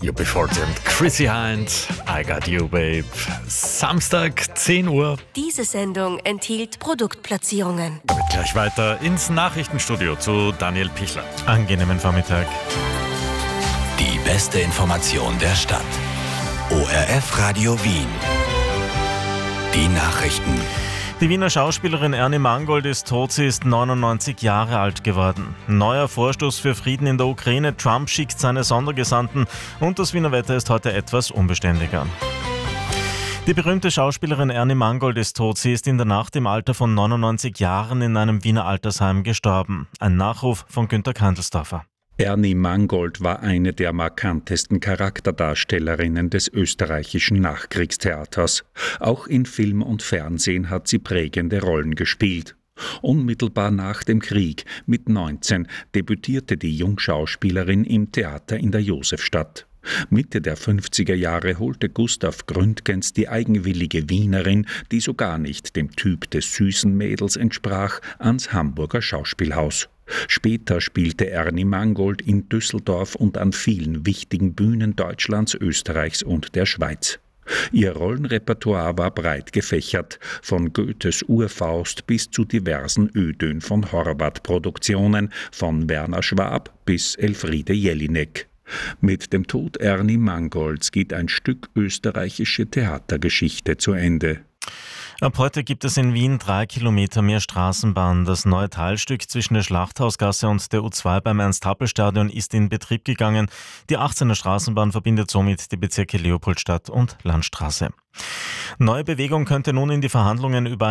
UB40 und Chrissy Hind, I Got You Babe. Samstag, 10 Uhr. Diese Sendung enthielt Produktplatzierungen. Geht gleich weiter ins Nachrichtenstudio zu Daniel Pichler. Angenehmen Vormittag. Die beste Information der Stadt. ORF Radio Wien. Die Nachrichten. Die Wiener Schauspielerin Ernie Mangold ist tot, sie ist 99 Jahre alt geworden. Neuer Vorstoß für Frieden in der Ukraine, Trump schickt seine Sondergesandten und das Wiener Wetter ist heute etwas unbeständiger. Die berühmte Schauspielerin Ernie Mangold ist tot, sie ist in der Nacht im Alter von 99 Jahren in einem Wiener Altersheim gestorben. Ein Nachruf von Günter Kandelsdorfer. Ernie Mangold war eine der markantesten Charakterdarstellerinnen des österreichischen Nachkriegstheaters. Auch in Film und Fernsehen hat sie prägende Rollen gespielt. Unmittelbar nach dem Krieg, mit 19, debütierte die Jungschauspielerin im Theater in der Josefstadt. Mitte der 50er Jahre holte Gustav Gründgens die eigenwillige Wienerin, die so gar nicht dem Typ des süßen Mädels entsprach, ans Hamburger Schauspielhaus. Später spielte Ernie Mangold in Düsseldorf und an vielen wichtigen Bühnen Deutschlands, Österreichs und der Schweiz. Ihr Rollenrepertoire war breit gefächert, von Goethes Urfaust bis zu diversen Ödön von Horvath-Produktionen, von Werner Schwab bis Elfriede Jelinek. Mit dem Tod Ernie Mangolds geht ein Stück österreichische Theatergeschichte zu Ende. Ab heute gibt es in Wien 3 Kilometer mehr Straßenbahn. Das neue Teilstück zwischen der Schlachthausgasse und der U2 beim Ernst-Happel-Stadion ist in Betrieb gegangen. Die 18er Straßenbahn verbindet somit die Bezirke Leopoldstadt und Landstraße. Neue Bewegung könnte nun in die Verhandlungen über